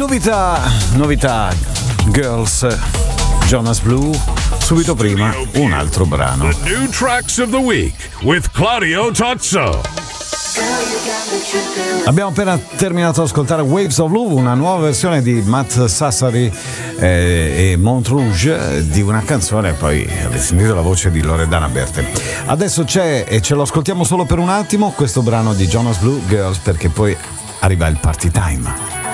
Novità, Girls, Jonas Blue, subito prima un altro brano. The new tracks of the week with Claudio Tozzo. Abbiamo appena terminato di ascoltare Waves of Love, una nuova versione di Matt Sassari e Montrouge di una canzone, poi avete sentito la voce di Loredana Berti. Adesso c'è, e ce lo ascoltiamo solo per un attimo, questo brano di Jonas Blue, Girls, perché poi arriva il party time.